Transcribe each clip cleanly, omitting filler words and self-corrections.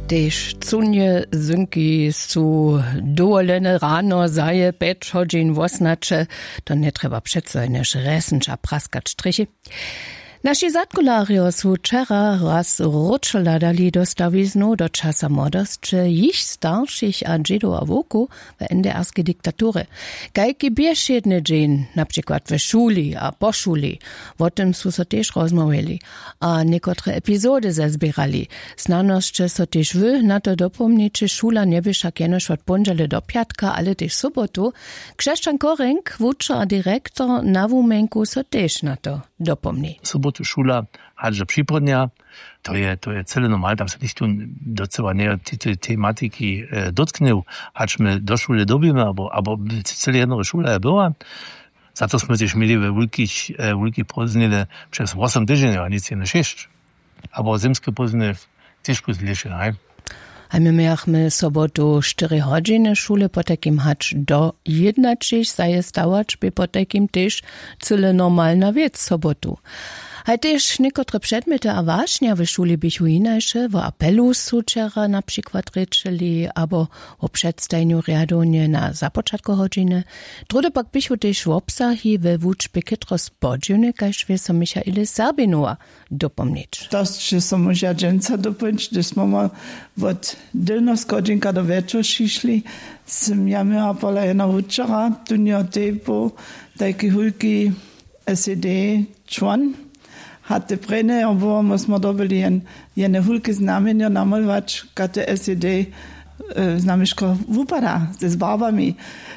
Tež cunje zynki su dovolene rano zaje 5 hodin vosnače, to ne treba přece než resenč a praskat strichi. Naši zadkulario su včera raz ročela dali dostawiznu do czasa młodostcze již starších a džidov a voku w NDR-skiej diktaturze. Kajki běžšedne džin, na przykład w szuli a po szuli, o tym su so tež rozmawiali, a niekotre epizody zazbierali. Znanosće so tež wy na to dopomniče šula nie by však jenož od ponžele do piatka, ale tež sobotu. Krzeszczan Korenk, wučer a direktor na wumenku so tež na to dopomni. Tu šula hadže připodnja, to je celé normal, tam se nič tu docela ne tematiki dotknil, hačme do šule dobíme, abo celé jedno šula je byla. Zato jsme tež měli ve vulkých pozdnile přes 8 týždňů, a nic je ne 6. Abo zimské pozdnile tež pozdější, ne? A my mieliśmy sobotu 4 godziny szule, potem hacz do 11, zaje stałacz, by potem też cyle normalna wiec sobotu. A też niekotre przedmioty a ważnia w szuli bychu inače, w apelu su wczera na przykład ryczeli, albo o przedstawieniu riadonie na zapoczatku godziny. Drude pak bychu też w obsahi we wuczbie kytro spodziny, kaž wie so Michaele Serbinowa dopomnieć. To, że so może dżęca dopomnieć, gdyż mamy od dylnos godzinka do wieczora szli, ja miała pola jedna wuczera, tu nie typu, takie hulki SED człon, hatte brenne, obwohl muss man da byli jene hulke znamenja namalować, kate SED znamieszko wupada, z barbami.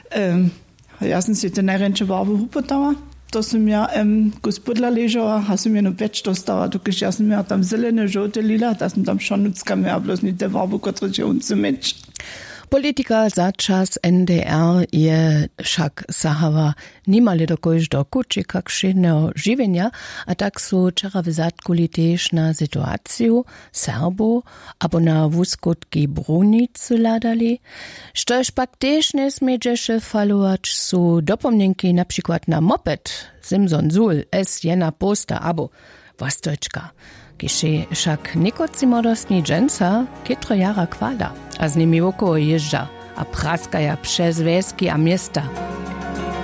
Ja sam si te najręcze barby wupotała, to sam ja gospodla leżała, a sam ja no pecz dostała, dokąd ja sam ja tam zelene, żółte, lila, to sam tam szonucka miała, bloß nie te barby, które się umzumecz. Politika za czas NDR je však sahava nimali dokož do kučika kšedného živenia, a tak su včera v zadkuli tež na situaciju Serbov abo na wuskutki brunicy ladali. Štož pak tež nesmieđeše falować su dopomnienki na przykład na moped, Simson Zul, jena posta abo Wastojčka. Kiši však nikoci modostni dženca kitro jara kvada, a z nimi okolo ježdža a praskaja přez wieski a miesta.